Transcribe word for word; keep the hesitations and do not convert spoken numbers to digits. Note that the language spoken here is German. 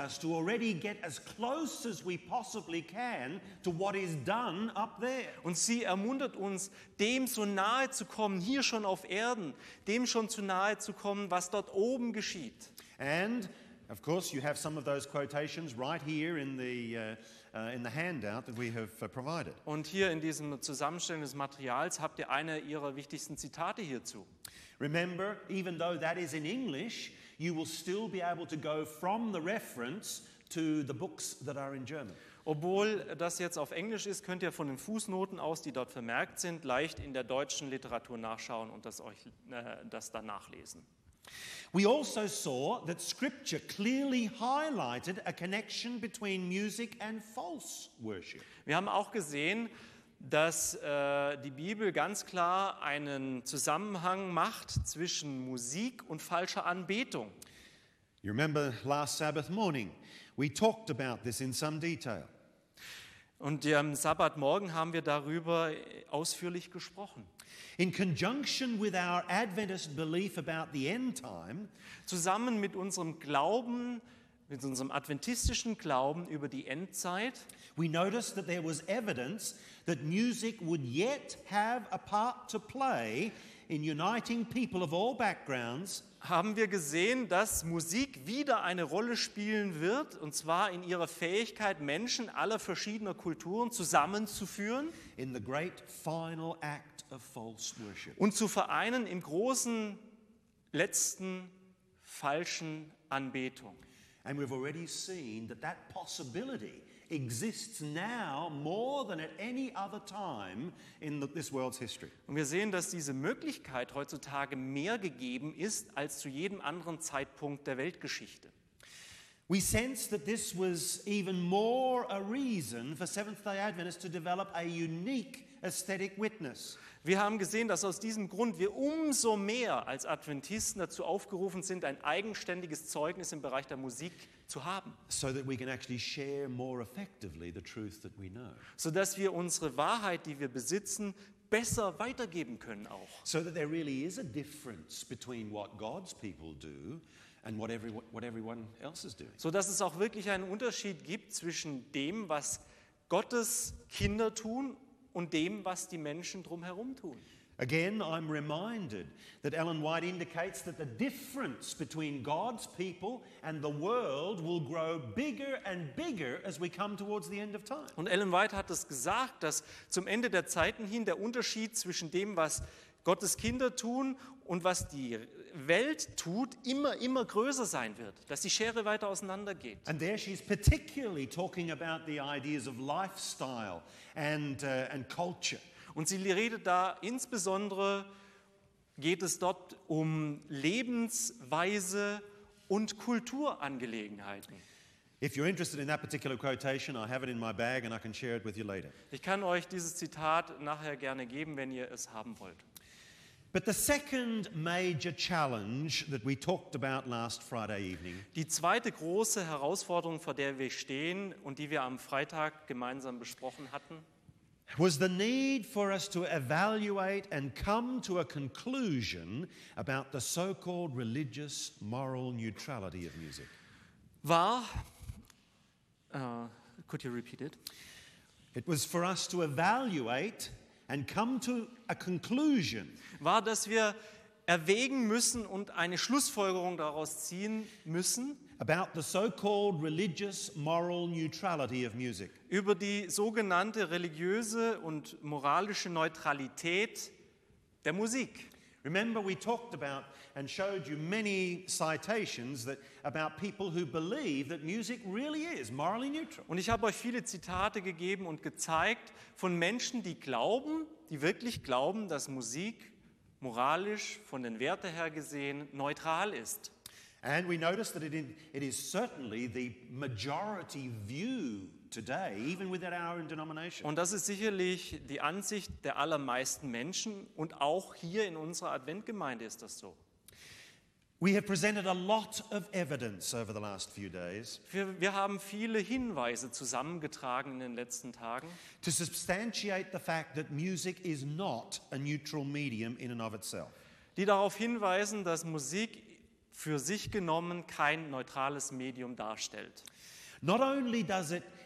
us to already get as close as we possibly can to what is done up there. Und sie ermuntert uns, dem so nahe zu kommen, hier schon auf Erden, dem schon zu nahe zu kommen, was dort oben geschieht. And of course, you have some of those quotations right here in the uh, uh, in the handout that we have uh, provided. Und hier in diesem Zusammenstellen des Materials habt ihr eine ihrer wichtigsten Zitate hierzu. Remember, even though that is in English, you will still be able to go from the reference to the books that are in German. Obwohl das jetzt auf Englisch ist, könnt ihr von den Fußnoten aus, die dort vermerkt sind, leicht in der deutschen Literatur nachschauen und das euch äh, das dann nachlesen. We also saw that Scripture clearly highlighted a connection between music and false worship. Wir haben auch gesehen, dass äh, die Bibel ganz klar einen Zusammenhang macht zwischen Musik und falscher Anbetung. You remember last Sabbath morning, we talked about this in some detail. Und am Sabbatmorgen haben wir darüber ausführlich gesprochen. In conjunction with our Adventist belief about the end time, Zusammen mit unserem Glauben, mit unserem adventistischen Glauben über die Endzeit, we noticed that there was evidence that music would yet have a part to play in uniting people of all backgrounds, haben wir gesehen, dass Musik wieder eine Rolle spielen wird, und zwar in ihrer Fähigkeit, Menschen aller verschiedener Kulturen zusammenzuführen in the great final act of false worship. und zu vereinen im großen, letzten, falschen Anbetung. And we've already seen that that possibility exists now more than at any other time in the, this world's history. Und wir sehen, dass diese Möglichkeit heutzutage mehr gegeben ist als zu jedem anderen Zeitpunkt der Weltgeschichte. We sense that this was even more a reason for Seventh-day Adventists to develop a unique aesthetic witness. Wir haben gesehen, dass aus diesem Grund wir umso mehr als Adventisten dazu aufgerufen sind, ein eigenständiges Zeugnis im Bereich der Musik zu haben, So that we can actually share more effectively the truth that we know. sodass wir unsere Wahrheit, die wir besitzen, besser weitergeben können auch. So that there really is a difference between what God's people do and what, every, what everyone else is doing. Sodass es auch wirklich einen Unterschied gibt zwischen dem, was Gottes Kinder tun, und dem, was die Menschen drumherum tun. Again, I'm reminded that Ellen White indicates that the difference between God's people and the world will grow bigger and bigger as we come towards the end of time. Und Ellen White hat es gesagt, dass zum Ende der Zeiten hin der Unterschied zwischen dem, was Gottes Kinder tun und was die Welt tut, immer, immer größer sein wird, dass die Schere weiter auseinandergeht. And there she's particularly talking about the ideas of lifestyle and, uh, and culture. Und sie redet da insbesondere, geht es dort um Lebensweise und Kulturangelegenheiten. If you're interested in that particular quotation, I have it in my bag and I can share it with you later. Ich kann euch dieses Zitat nachher gerne geben, wenn ihr es haben wollt. But the second major challenge that we talked about last Friday evening Die zweite große Herausforderung, vor der wir stehen und die wir am Freitag gemeinsam besprochen hatten, was the need for us to evaluate and come to a conclusion about the so-called religious moral neutrality of music. war, uh, could you repeat it? It was for us to evaluate and come to a conclusion War, dass wir erwägen müssen und eine Schlussfolgerung daraus ziehen müssen about the so-called religious moral neutrality of music. über die sogenannte religiöse und moralische Neutralität der Musik. Remember, we talked about and showed you many citations that about people who believe that music really is morally neutral. Und ich habe euch viele Zitate gegeben und gezeigt von Menschen, die glauben, die wirklich glauben, dass Musik moralisch von den Werten her gesehen neutral ist. And we notice that it, in, it is certainly the majority view today, even within our denomination. Und das ist sicherlich die Ansicht der allermeisten Menschen und auch hier in unserer Adventgemeinde ist das so. We have presented a lot of evidence over the last few days Wir, wir haben viele Hinweise zusammengetragen in den letzten Tagen, to substantiate the fact that music is not a neutral medium in and of itself. die darauf hinweisen, dass Musik für sich genommen kein neutrales Medium darstellt. Not only does it